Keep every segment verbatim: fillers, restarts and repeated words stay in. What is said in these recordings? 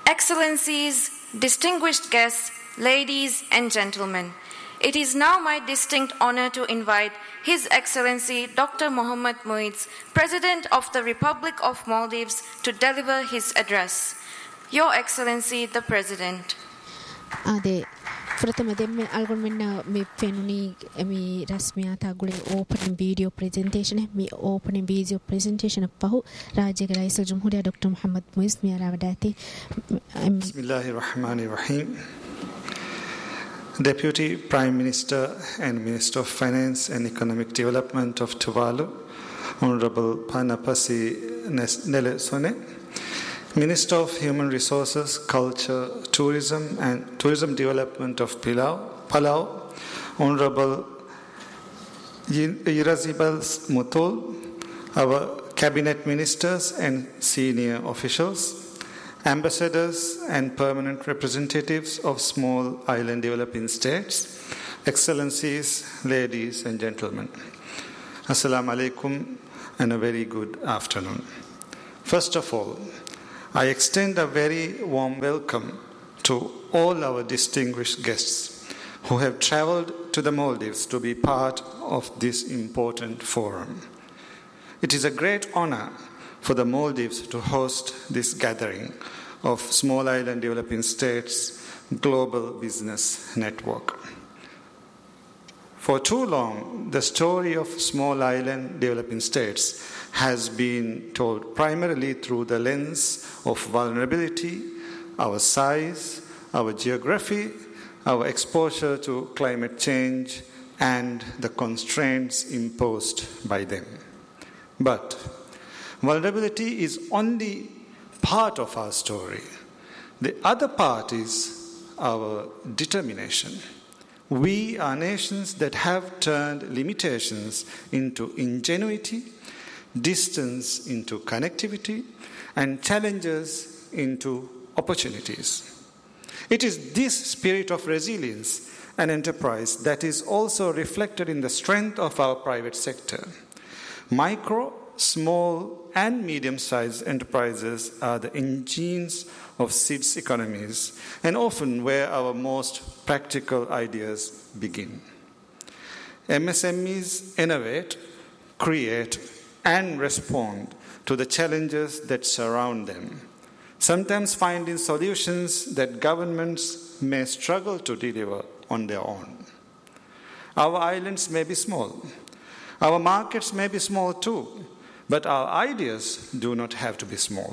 Excellencies, distinguished guests, ladies and gentlemen, it is now my distinct honor to invite His Excellency Doctor Mohammad Muiz, President of the Republic of Maldives, to deliver his address. Your Excellency, the President. Ade ප්‍රථමයෙන්ම අල්ගොන් මෙන්න මේ ෆෙනුනි මේ රස්මියා තාගුලේ opening video presentation මේ opening video presentation පහු රාජ්‍යක rice ජම්හූරියා doctor Muhammad මුයිස් මියාලා වඩාති Bismillahir Rahmanir Rahim. Deputy Prime Minister and Minister of Finance and Economic Development of Tuvalu, Honorable Panapasi Nelesone, Minister of Human Resources, Culture, Tourism and Tourism Development of Palau, Palau Honorable Irazibal Mutul, our Cabinet Ministers and senior officials, ambassadors and permanent representatives of small island developing states, excellencies, ladies and gentlemen. Assalamu alaikum and a very good afternoon. First of all, I extend a very warm welcome to all our distinguished guests who have traveled to the Maldives to be part of this important forum. It is a great honor for the Maldives to host this gathering of Small Island Developing States Global Business Network. For too long, the story of small island developing states has been told primarily through the lens of vulnerability, our size, our geography, our exposure to climate change, and the constraints imposed by them. But vulnerability is only part of our story. The other part is our determination. We are nations that have turned limitations into ingenuity, distance into connectivity, and challenges into opportunities. It is this spirit of resilience and enterprise that is also reflected in the strength of our private sector. Micro, small, and medium-sized enterprises are the engines of S I D S economies and often where our most practical ideas begin. M S M Es innovate, create, and respond to the challenges that surround them, sometimes finding solutions that governments may struggle to deliver on their own. Our islands may be small. Our markets may be small too, but our ideas do not have to be small.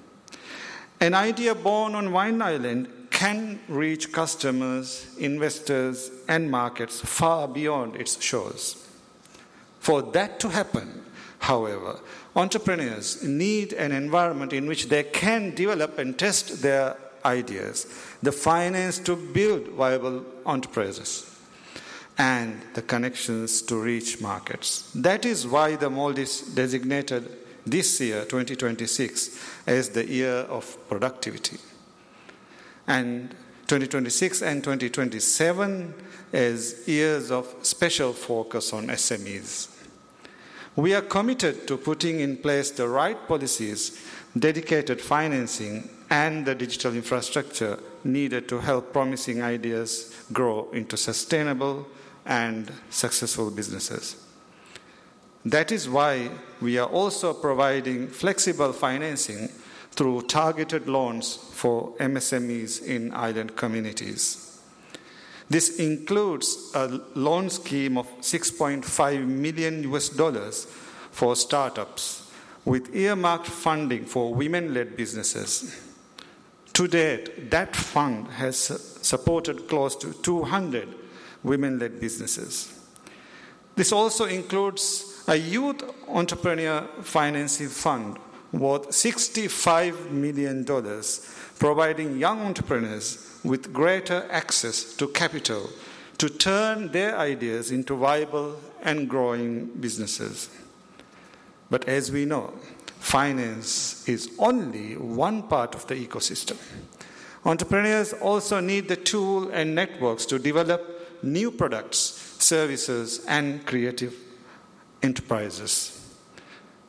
An idea born on one island can reach customers, investors, and markets far beyond its shores. For that to happen, however, entrepreneurs need an environment in which they can develop and test their ideas, the finance to build viable enterprises, and the connections to reach markets. That is why the Maldives designated this year, twenty twenty-six, as the year of productivity, and twenty twenty-six and twenty twenty-seven as years of special focus on S M Es. We are committed to putting in place the right policies, dedicated financing, and the digital infrastructure needed to help promising ideas grow into sustainable and successful businesses. That is why we are also providing flexible financing through targeted loans for M S M Es in island communities. This includes a loan scheme of six point five million U S dollars for startups with earmarked funding for women-led businesses. To date, that fund has supported close to two hundred women-led businesses. This also includes a youth entrepreneur financing fund worth sixty-five million dollars, providing young entrepreneurs with greater access to capital to turn their ideas into viable and growing businesses. But as we know, finance is only one part of the ecosystem. Entrepreneurs also need the tool and networks to develop new products, services, and creative enterprises.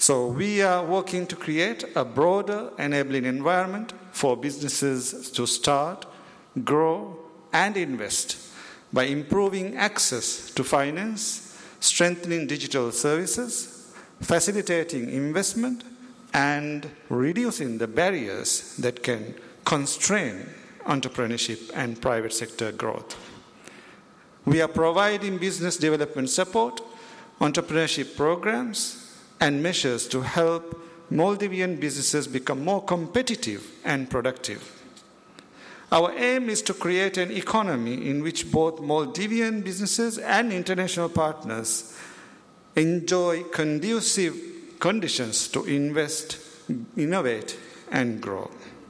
So we are working to create a broader enabling environment for businesses to start, grow, and invest by improving access to finance, strengthening digital services, facilitating investment, and reducing the barriers that can constrain entrepreneurship and private sector growth. We are providing business development support, entrepreneurship programs, and measures to help Maldivian businesses become more competitive and productive. Our aim is to create an economy in which both Maldivian businesses and international partners enjoy conducive conditions to invest, innovate, and grow.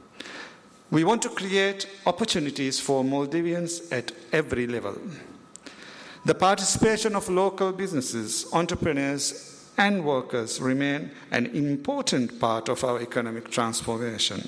We want to create opportunities for Maldivians at every level. The participation of local businesses, entrepreneurs, and workers remain an important part of our economic transformation,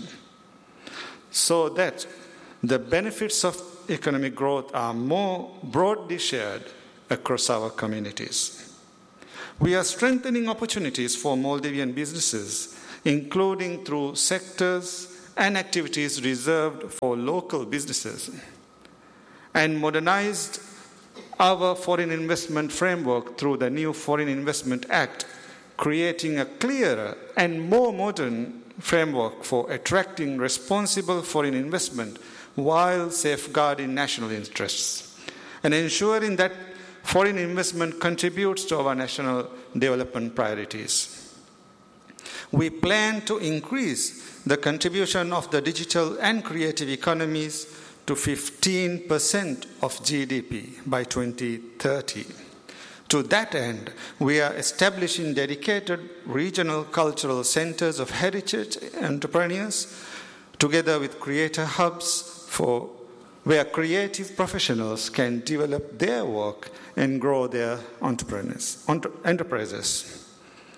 so that the benefits of economic growth are more broadly shared across our communities. We are strengthening opportunities for Maldivian businesses, including through sectors and activities reserved for local businesses, and modernized our foreign investment framework through the new Foreign Investment Act, creating a clearer and more modern framework for attracting responsible foreign investment while safeguarding national interests and ensuring that foreign investment contributes to our national development priorities. We plan to increase the contribution of the digital and creative economies to fifteen percent of G D P by twenty thirty. To that end, we are establishing dedicated regional cultural centers of heritage entrepreneurs, together with creator hubs for where creative professionals can develop their work and grow their entrepreneurs, enterprises.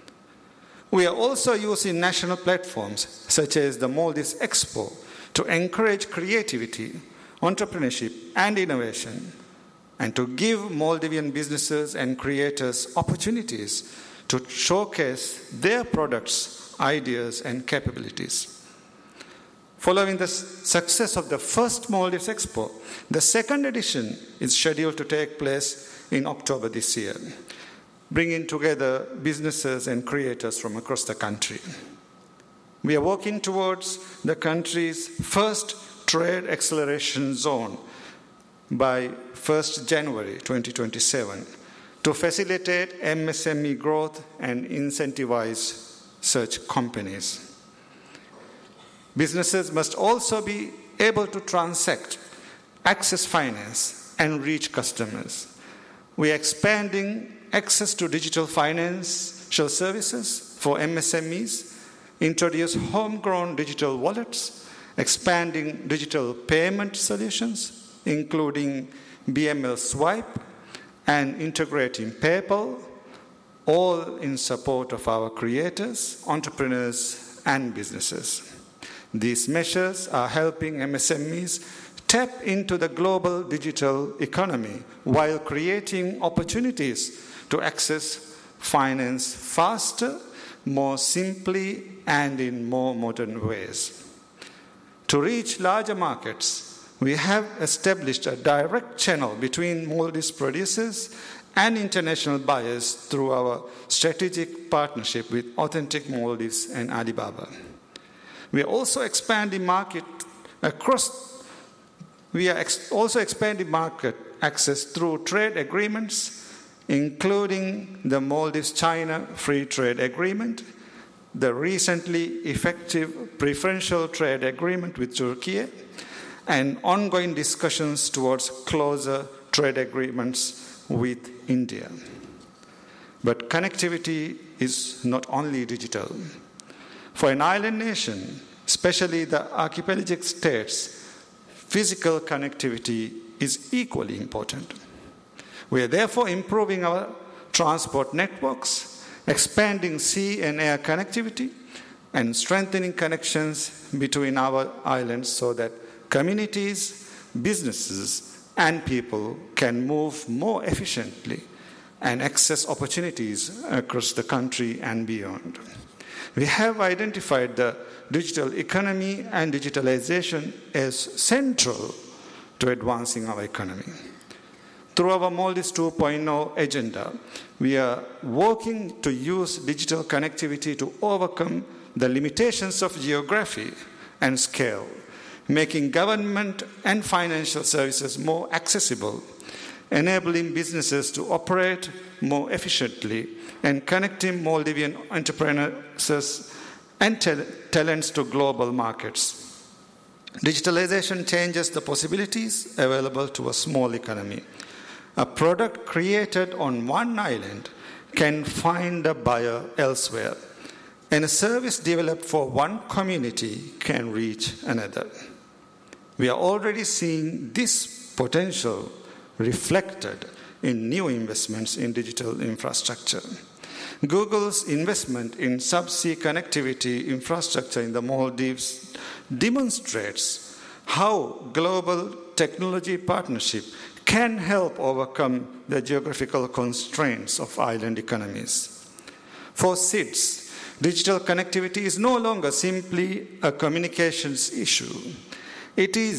We are also using national platforms such as the Maldives Expo to encourage creativity, entrepreneurship, and innovation, and to give Maldivian businesses and creators opportunities to showcase their products, ideas, and capabilities. Following the success of the first Maldives Expo, the second edition is scheduled to take place in October this year, bringing together businesses and creators from across the country. We are working towards the country's first Trade Acceleration Zone by first of January twenty twenty-seven to facilitate M S M E growth and incentivize such companies. Businesses must also be able to transact, access finance, and reach customers. We are expanding access to digital financial services for M S M Es, introduce homegrown digital wallets, expanding digital payment solutions, including B M L Swipe, and integrating PayPal, all in support of our creators, entrepreneurs, and businesses. These measures are helping M S M Es tap into the global digital economy while creating opportunities to access finance faster, more simply, and in more modern ways. To reach larger markets, we have established a direct channel between Maldives producers and international buyers through our strategic partnership with Authentic Maldives and Alibaba. We are also expanding market across. We are ex- also expanding market access through trade agreements, including the Maldives-China Free Trade Agreement, the recently effective preferential trade agreement with Turkey, and ongoing discussions towards closer trade agreements with India. But connectivity is not only digital. For an island nation, especially the archipelagic states, physical connectivity is equally important. We are therefore improving our transport networks, expanding sea and air connectivity, and strengthening connections between our islands so that communities, businesses, and people can move more efficiently and access opportunities across the country and beyond. We have identified the digital economy and digitalization as central to advancing our economy. Through our Maldives two point oh agenda, we are working to use digital connectivity to overcome the limitations of geography and scale, making government and financial services more accessible, enabling businesses to operate more efficiently, and connecting Maldivian entrepreneurs and ta- talents to global markets. Digitalization changes the possibilities available to a small economy. A product created on one island can find a buyer elsewhere, and a service developed for one community can reach another. We are already seeing this potential reflected in new investments in digital infrastructure. Google's investment in subsea connectivity infrastructure in the Maldives demonstrates how global technology partnership can help overcome the geographical constraints of island economies. For S I D S, digital connectivity is no longer simply a communications issue. It is